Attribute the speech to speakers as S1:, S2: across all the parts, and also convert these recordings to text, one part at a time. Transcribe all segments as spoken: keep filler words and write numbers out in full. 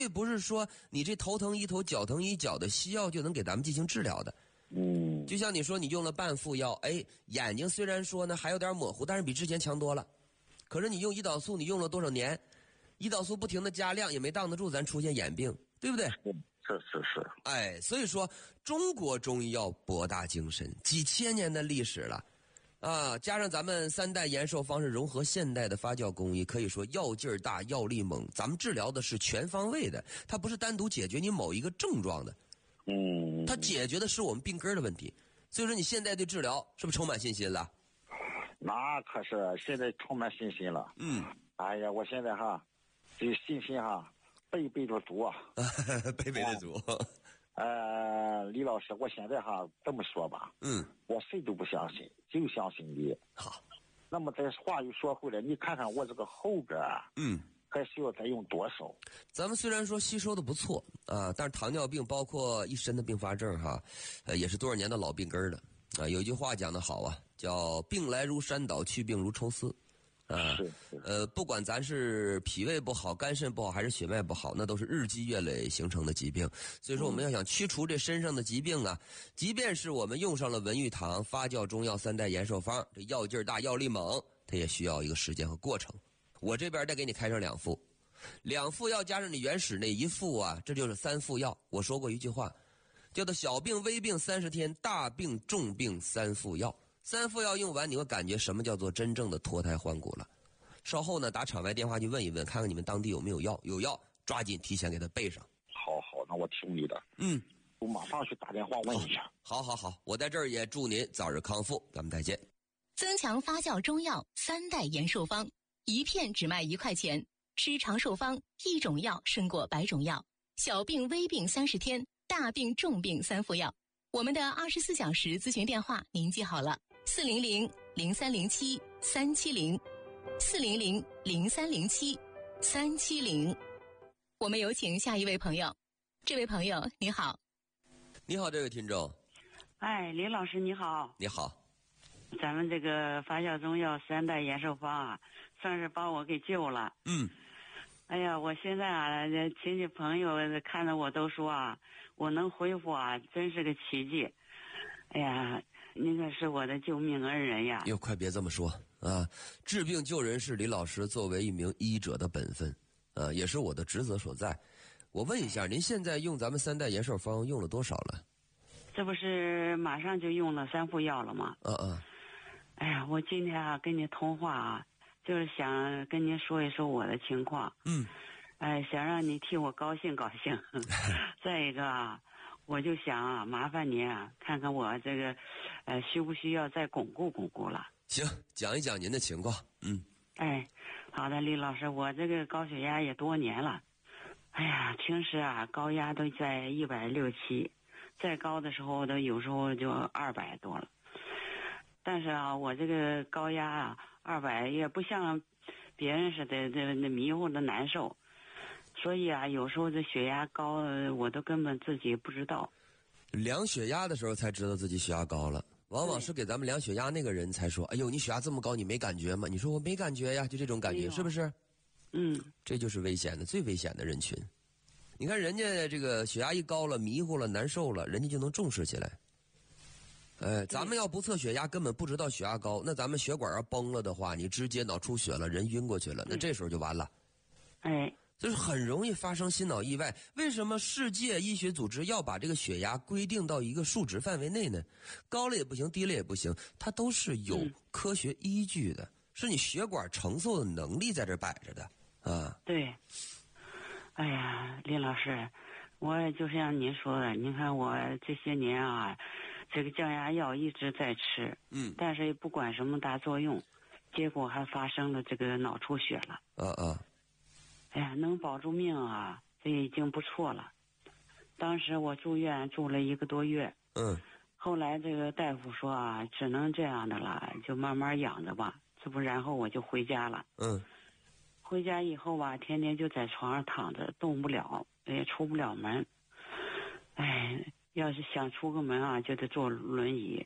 S1: 不是说你这头疼医头脚疼医脚的西药就能给咱们进行治疗的。
S2: 嗯，
S1: 就像你说你用了半副药，哎，眼睛虽然说呢还有点模糊，但是比之前强多了。可是你用胰岛素你用了多少年，胰岛素不停的加量也没挡得住咱出现眼病，对不对？
S2: 是是是。
S1: 哎，所以说中国中医药博大精深，几千年的历史了啊，加上咱们三代延寿方是融合现代的发酵工艺，可以说药劲儿大药力猛，咱们治疗的是全方位的，它不是单独解决你某一个症状的，
S2: 嗯，
S1: 它解决的是我们病根的问题。所以说你现在对治疗是不是充满信心了？
S2: 那可是现在充满信心了。
S1: 嗯，
S2: 哎呀，我现在哈这个信心哈倍倍的足啊，
S1: 倍倍的足。
S2: 呃，李老师，我现在哈这么说吧，
S1: 嗯，
S2: 我谁都不相信，就相信你。
S1: 好，
S2: 那么这话又说回来，你看看我这个后边啊，
S1: 嗯，
S2: 还需要再用多少？
S1: 咱们虽然说吸收的不错啊，但是糖尿病包括一身的并发症哈，呃，也是多少年的老病根了啊。有一句话讲得好啊，叫病来如山倒，去病如抽丝。啊，
S2: 是是
S1: 呃，不管咱是脾胃不好、肝肾不好，还是血脉不好，那都是日积月累形成的疾病。所以说，我们要想驱除这身上的疾病啊，即便是我们用上了文玉堂发酵中药三代延寿方，这药劲儿大、药力猛，它也需要一个时间和过程。我这边再给你开上两副，两副药加上你原始那一副啊，这就是三副药。我说过一句话，叫做小病微病三十天，大病重病三副药。三副药用完，你会感觉什么叫做真正的脱胎换骨了。稍后呢，打场外电话去问一问，看看你们当地有没有药，有药抓紧提前给他备上。
S2: 好好，那我听你的。
S1: 嗯，
S2: 我马上去打电话问一下。
S1: 好好好，我在这儿也祝您早日康复，咱们再见。
S3: 增强发酵中药三代延寿方，一片只卖一块钱，吃长寿方，一种药胜过百种药。小病微病三十天，大病重病三副药。我们的二十四小时咨询电话您记好了，四零零零三零七三七零，四零零零三零七三七零。我们有请下一位朋友。这位朋友你好。
S1: 你好，这位听众。
S4: 哎，林老师你好。
S1: 你好。
S4: 咱们这个发酵中药三代延寿方啊，算是把我给救了。
S1: 嗯。
S4: 哎呀，我现在啊，亲戚朋友看着我都说啊，我能恢复啊，真是个奇迹。哎呀，您可是我的救命恩人呀！
S1: 哟，快别这么说啊！治病救人是李老师作为一名医者的本分，啊，也是我的职责所在。我问一下，您现在用咱们三代延寿方用了多少了？
S4: 这不是马上就用了三副药了吗？
S1: 嗯嗯。
S4: 哎呀，我今天啊跟你通话啊，就是想跟您说一说我的情况。
S1: 嗯。
S4: 哎，想让你替我高兴高兴。再一个啊，我就想啊，麻烦您啊，看看我这个，呃，需不需要再巩固巩固了？
S1: 行，讲一讲您的情况。嗯。
S4: 哎，好的，李老师，我这个高血压也多年了。哎呀，平时啊，高压都在一百六七，再高的时候都有时候就二百多了。但是啊，我这个高压啊，二百也不像别人似的这那迷糊的难受，所以啊，有时候这血压高，我都根本自己不知道。
S1: 量血压的时候才知道自己血压高了，往往是给咱们量血压那个人才说：“哎呦，你血压这么高，你没感觉吗？”你说我没感觉呀，就这种感觉，是不是？
S4: 嗯，
S1: 这就是危险的，最危险的人群。你看人家这个血压一高了，迷糊了，难受了，人家就能重视起来。哎，咱们要不测血压，根本不知道血压高，那咱们血管要崩了的话，你直接脑出血了，人晕过去了，那这时候就完了。
S4: 哎，
S1: 就是很容易发生心脑意外。为什么世界医学组织要把这个血压规定到一个数值范围内呢？高了也不行，低了也不行，它都是有科学依据的，是你血管承受的能力在这摆着的啊。
S4: 对。哎呀，林老师，我也就像您说的，您看我这些年啊，这个降压药一直在吃，
S1: 嗯，
S4: 但是也不管什么大作用，结果还发生了这个脑出血了。
S1: 啊啊！
S4: 哎呀，能保住命啊，这已经不错了。当时我住院住了一个多月，
S1: 嗯，
S4: 后来这个大夫说啊，只能这样的了，就慢慢养着吧。这不，然后我就回家了。
S1: 嗯，
S4: 回家以后吧，天天就在床上躺着，动不了，也出不了门。哎，要是想出个门啊，就得坐轮椅。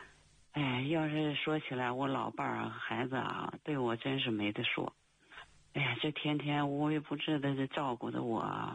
S4: 哎，要是说起来，我老伴儿啊、孩子啊，对我真是没得说。 哎呀，这天天无微不至的照顾着我。